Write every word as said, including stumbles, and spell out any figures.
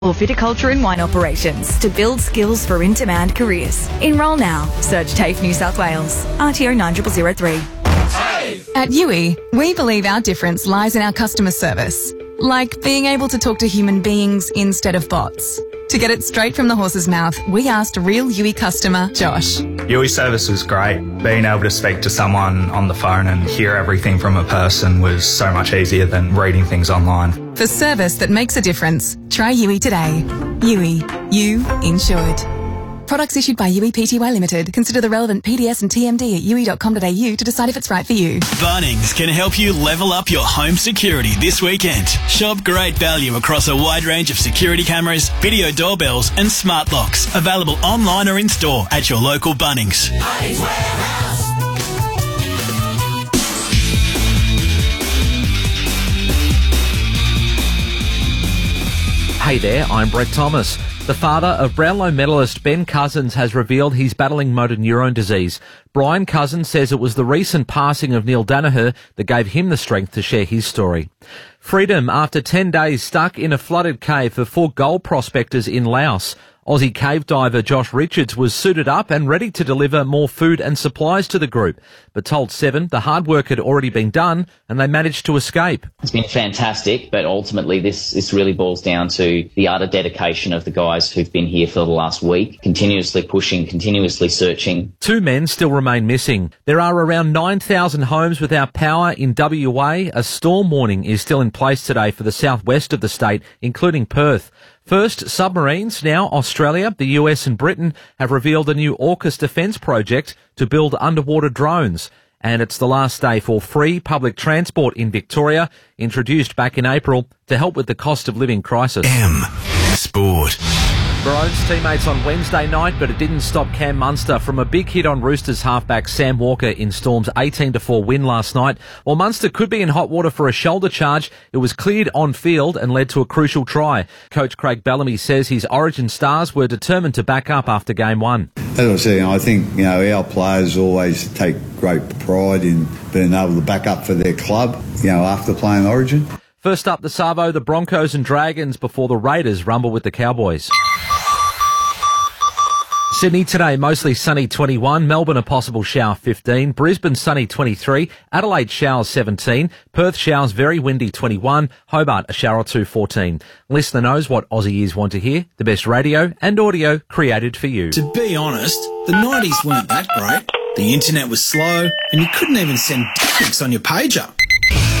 or viticulture and wine operations to build skills for in-demand careers. Enrol now. Search TAFE New South Wales. R T O nine zero zero zero three. At U I, we believe our difference lies in our customer service. Like being able to talk to human beings instead of bots. To get it straight from the horse's mouth, we asked real U I customer Josh. U I service was great. Being able to speak to someone on the phone and hear everything from a person was so much easier than reading things online. For service that makes a difference, try U I today. U I. You insured. Products issued by U I Pty Limited. Consider the relevant P D S and T M D at u i dot com dot a u to decide if it's right for you. Bunnings can help you level up your home security this weekend. Shop great value across a wide range of security cameras, video doorbells and smart locks. Available online or in store at your local Bunnings. Bunnings Warehouse. Hey there, I'm Brett Thomas. The father of Brownlow medalist Ben Cousins has revealed he's battling motor neurone disease. Brian Cousins says it was the recent passing of Neil Danaher that gave him the strength to share his story. Freedom after ten days stuck in a flooded cave for four gold prospectors in Laos. Aussie cave diver Josh Richards was suited up and ready to deliver more food and supplies to the group, but told Seven the hard work had already been done and they managed to escape. It's been fantastic, but ultimately this, this really boils down to the utter dedication of the guys who've been here for the last week, continuously pushing, continuously searching. Two men still remain missing. There are around nine thousand homes without power in W A. A storm warning is still in place today for the southwest of the state, including Perth. First, submarines, now Australia, the U S and Britain have revealed a new AUKUS defence project to build underwater drones. And it's the last day for free public transport in Victoria, introduced back in April to help with the cost of living crisis. M Sport. Maroons teammates on Wednesday night, but it didn't stop Cam Munster from a big hit on Roosters halfback Sam Walker in Storm's eighteen to four win last night. While Munster could be in hot water for a shoulder charge, it was cleared on field and led to a crucial try. Coach Craig Bellamy says his Origin stars were determined to back up after game one. As I said, you know, I think you know our players always take great pride in being able to back up for their club, you know, after playing Origin. First up, the Savo, the Broncos and Dragons before the Raiders rumble with the Cowboys. Sydney today, mostly sunny twenty-one, Melbourne a possible shower fifteen, Brisbane sunny twenty-three, Adelaide showers seventeen, Perth showers very windy twenty-one, Hobart a shower or two fourteen. Listener knows what Aussie ears want to hear, the best radio and audio created for you. To be honest, the nineties weren't that great. The internet was slow and you couldn't even send dick pics on your pager.